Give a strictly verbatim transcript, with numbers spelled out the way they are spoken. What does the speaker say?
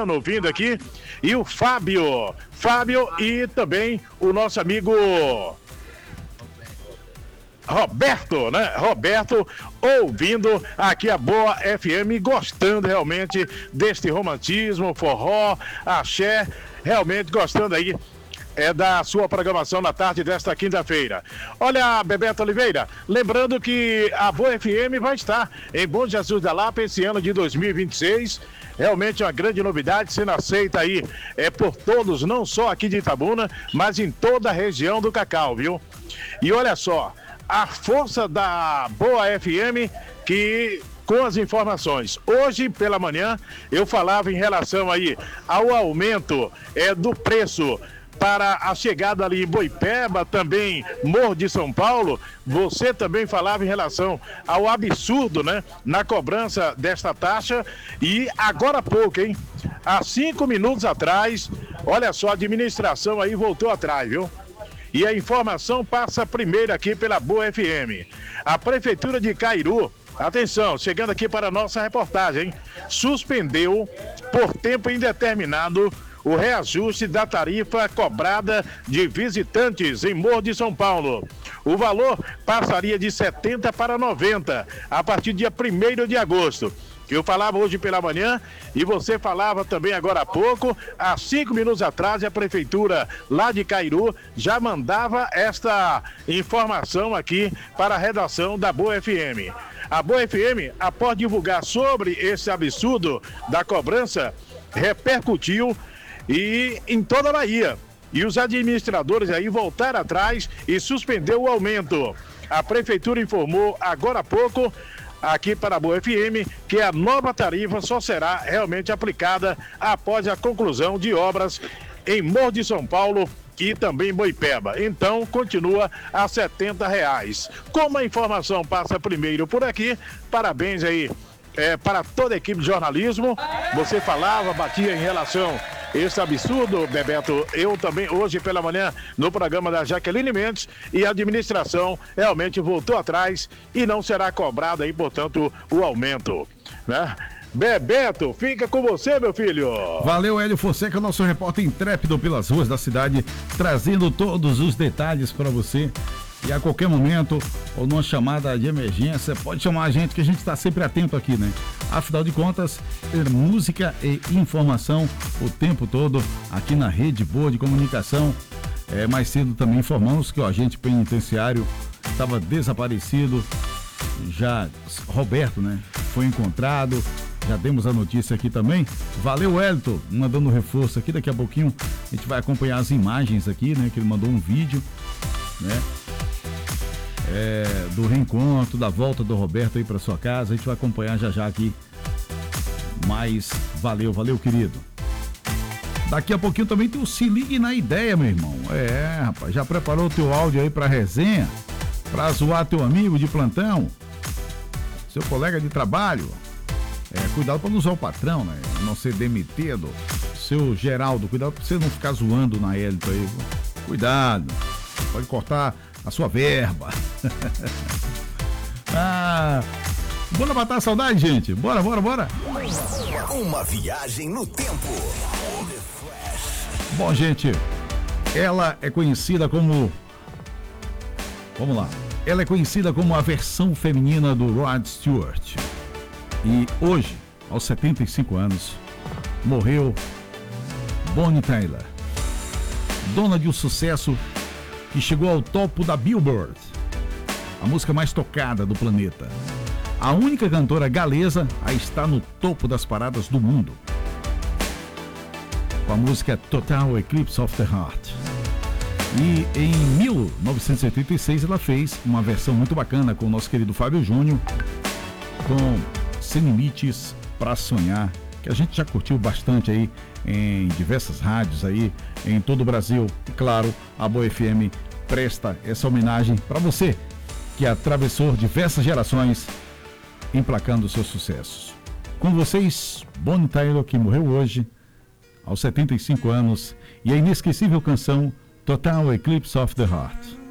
Luciano ouvindo aqui. E o Fábio. Fábio e também o nosso amigo... Roberto, né? Roberto ouvindo aqui a Boa F M, gostando realmente deste romantismo, forró, axé, realmente gostando aí é da sua programação na tarde desta quinta-feira. Olha, Bebeto Oliveira, lembrando que a Boa F M vai estar em Bom Jesus da Lapa esse ano de dois mil e vinte e seis. Realmente uma grande novidade, sendo aceita aí é, por todos, não só aqui de Itabuna, mas em toda a região do Cacau, viu? E olha só, a força da Boa F M que com as informações. Hoje pela manhã eu falava em relação aí ao aumento é, do preço para a chegada ali em Boipeba, também Morro de São Paulo. Você também falava em relação ao absurdo, né, na cobrança desta taxa. E agora há pouco, hein, há cinco minutos atrás, olha só, a administração aí voltou atrás, viu? E a informação passa primeiro aqui pela Boa F M. A Prefeitura de Cairu, atenção, chegando aqui para a nossa reportagem, hein? Suspendeu por tempo indeterminado o reajuste da tarifa cobrada de visitantes em Morro de São Paulo. O valor passaria de setenta para noventa a partir do dia primeiro de agosto. Eu falava hoje pela manhã e você falava também agora há pouco, há cinco minutos atrás, a prefeitura lá de Cairu já mandava esta informação aqui para a redação da Boa F M. A Boa F M, após divulgar sobre esse absurdo da cobrança, repercutiu e em toda a Bahia. E os administradores aí voltaram atrás e suspendeu o aumento. A prefeitura informou agora há pouco aqui para a Boa F M que a nova tarifa só será realmente aplicada após a conclusão de obras em Morro de São Paulo e também em Boipeba. Então continua a setenta reais. Como a informação passa primeiro por aqui, parabéns aí é, para toda a equipe de jornalismo. Você falava, batia em relação a esse absurdo, Bebeto. Eu também, hoje pela manhã, no programa da Jaqueline Mendes, e a administração realmente voltou atrás e não será cobrado aí, portanto, o aumento, né? Bebeto, fica com você, meu filho. Valeu, Hélio Fonseca, nosso repórter intrépido pelas ruas da cidade, trazendo todos os detalhes para você. E a qualquer momento, ou numa chamada de emergência, pode chamar a gente, que a gente está sempre atento aqui, né? Afinal de contas, é música e informação o tempo todo aqui na Rede Boa de Comunicação. É, mais cedo também informamos que o agente penitenciário estava desaparecido. Já Roberto, né, foi encontrado. Já demos a notícia aqui também. Valeu, Elton, mandando reforço aqui. Daqui a pouquinho a gente vai acompanhar as imagens aqui, né, que ele mandou um vídeo, né? É, do reencontro, da volta do Roberto aí para sua casa. A gente vai acompanhar já já aqui. Mas valeu, valeu, querido. Daqui a pouquinho também tem o Se Ligue na Ideia, meu irmão. É, rapaz, já preparou o teu áudio aí pra resenha? Pra zoar teu amigo de plantão? Seu colega de trabalho? É, cuidado pra não usar o patrão, né? Não ser demitido. Seu Geraldo, cuidado pra você não ficar zoando na élite aí. Cuidado. Pode cortar a sua verba. Ah, bora matar a saudade, gente. Bora, bora, bora. Uma viagem no tempo. Bom, gente, ela é conhecida como... Vamos lá. Ela é conhecida como a versão feminina do Rod Stewart. E hoje, aos setenta e cinco anos, morreu Bonnie Tyler, dona de um sucesso que chegou ao topo da Billboard, a música mais tocada do planeta. A única cantora galesa a estar no topo das paradas do mundo, com a música Total Eclipse of the Heart. E em mil novecentos e oitenta e seis ela fez uma versão muito bacana com o nosso querido Fábio Júnior, com Sem Limites pra Sonhar, que a gente já curtiu bastante aí em diversas rádios aí em todo o Brasil. E claro, a Boa F M presta essa homenagem para você que atravessou diversas gerações emplacando seus sucessos. Com vocês, Bonnie Tyler, que morreu hoje aos setenta e cinco anos, e a inesquecível canção Total Eclipse of the Heart.